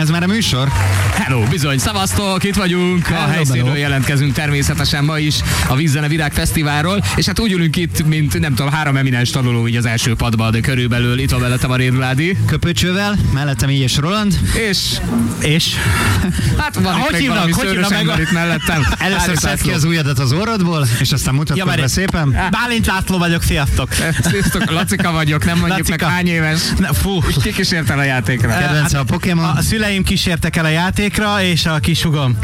Ez már a műsor? Hello, bizony, szavaztok, itt vagyunk, a helyszínről jelentkezünk természetesen ma is a Vízzene Virág Fesztiválról, és hát úgy ülünk itt, mint nem tudom, 3 eminens tanuló így az első padban, de körülbelül itt van mellettem a Réduládi. Köpöcsővel, mellettem így és Roland. És? Hát van itt még valami szőrös ember itt mellettem. Először szedd ki az ujjadat az orrodból, és aztán mutatkozz be szépen. Bálint László vagyok, sziasztok! Sziasztok, Lacika vagyok, nem mondjuk Lacika. Meg hány éves. Ki kísért el a játékra? Kedvence a Pokémon. A szüleim kísértek el a játékra, és a kisugom.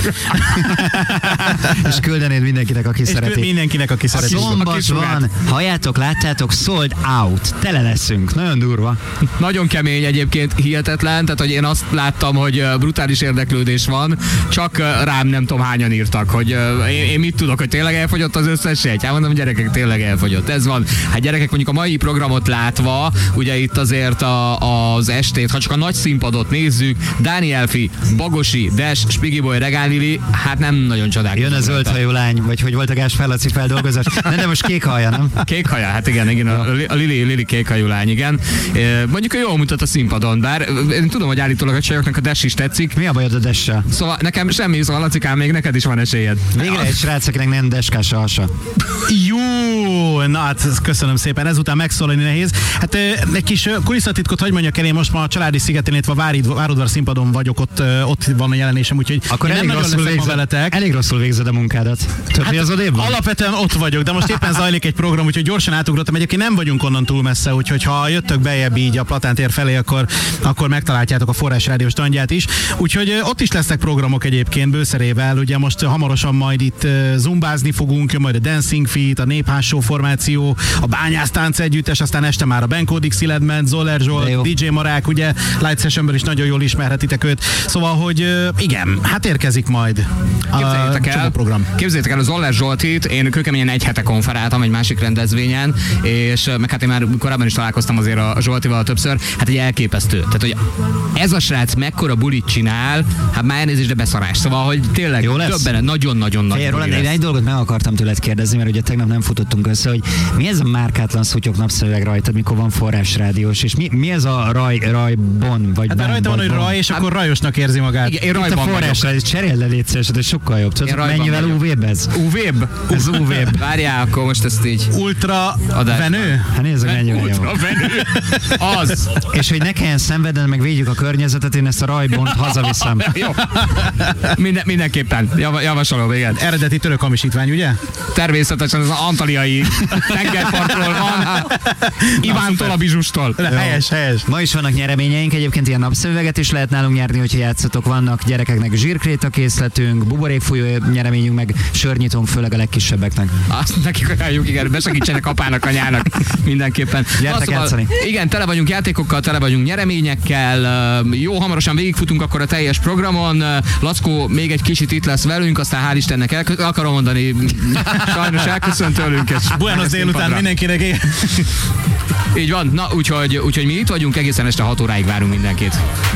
És küldenéd mindenkinek, aki szereti. Mindenkinek, aki szereti. Szombat van, halljátok, láttátok, sold out. Tele leszünk, nagyon durva. Nagyon kemény egyébként, hihetetlen, tehát hogy én azt láttam, hogy brutális érdeklődés van, csak rám nem tudom hányan írtak, hogy én mit tudok, hogy tényleg elfogyott az összes jegy. Hát mondom, gyerekek, tényleg elfogyott. Ez van. Hát gyerekek, mondjuk a mai programot látva, ugye itt azért az estét, ha csak a nagy színpadot nézzük, Dánielfi, Bagosi, Des, Spigiboly, Regál Lili, hát nem nagyon csodálkozom. Jön a zöldhajú lány, vagy hogy volt a Gáspár Laci feldolgozás. De most kék haja, nem? Kék haja, hát igen, a Lili kékhajú lány, igen. Mondjuk ő jól mutat a színpadon, bár én tudom, hogy állítólag a csajoknak a Des is tetszik. Mi a bajod a Dessel? Szóval nekem semmi, szóval Lacikám, még neked is van esélyed. Végre egy srác, akinek nem deskás a hasa. Jó, na hát köszönöm szépen, ezután megszólalni nehéz. Hát egy kis kulisszatitkot, hogy mondjak el, én most ma a Családi Szigeten, illetve a Várodvar színpadon vagyok, ott van a jelenésem, úgyhogy akkor elég rosszul végzed a munkádat. Hát az odébb alapvetően ott vagyok, de most éppen zajlik egy program, úgyhogy gyorsan átugrottam. Egyébként nem vagyunk onnan túl messze, úgyhogy ha jöttök bejebb így a Platán tér felé, akkor megtaláljátok a Forrás Rádió standját is. Úgyhogy ott is lesznek programok egyébként bőszerével. Ugye most hamarosan majd itt zumbázni fogunk, jön majd a Dancing Feet, a Népházsó formáció, a Bányász Tánc Együttes, aztán este már a Benko Dixielandben, Zoller Zsolt, DJ Marák, ugye Light Sessionből is nagyon jól ismerhetitek őt. Szóval, hogy igen, hát érkezik majd a program. Képzeljétek el, a Zoller Zsoltit, én kőkeményen egy hete konferáltam egy másik rendezvényen, és meg hát én már korábban is találkoztam azért a Zsoltival többször, hát egy elképesztő. Tehát, hogy ez a srác mekkora bulit csinál, hát már elnézést, de beszarás. Szóval, hogy tényleg többen nagyon-nagyon nagy. Én egy dolgot meg akartam tőled kérdezni, mert ugye tegnap nem futottunk össze, hogy mi ez a márkátlan szutyok napszöveg rajtad, mikor van Forrás Rádiós, és mi ez a rajbon, vagy hát rajta van, hogy raj, és akkor rajosnak érzi magát. Igen, én rajban vagyok. Forrás Rádiós, cseréld le légy szíves, de sokkal jobb. Tudod, mennyivel UV-b ez? UV-b? Ez UV-b. Várjál, akkor most ezt így. Ultra venő? Hát nézzük, mennyivel jó. Ultra venő. Az. És hogy ne kelljen szenvedni, meg védjük a környezetet, én ezt a rajbont hazaviszem. Jó. Mindenképpen. Javasolom, igen. Eredeti török hamisítvány, ugye? Természetesen az antaliai tengerpartról van. Ivántól a Bizsustól. Helyes. Ma is vannak nyereményeink, egyébként ilyen napszöveget is lehet nálunk nyerni, hogyha játszatok. Vannak gyerekeknek zsírkréta készletünk, buborékfújó nyereményünk, meg sörnyitónk, főleg a legkisebbeknek. Azt nekik ajánljuk, igen, besegítsenek apának, anyának mindenképpen. Gyertek játszani. Igen, tele vagyunk játékokkal, tele vagyunk nyereményekkel. Jó, hamarosan végigfutunk akkor a teljes programon. Lackó még egy kicsit itt lesz velünk, aztán hál' Istennek akarom mondani, sajnos elköszönt tőlünk. Buenos délután mindenkinek. Így van, na úgyhogy mi itt vagyunk, egészen este 6 óráig várunk mindenkit.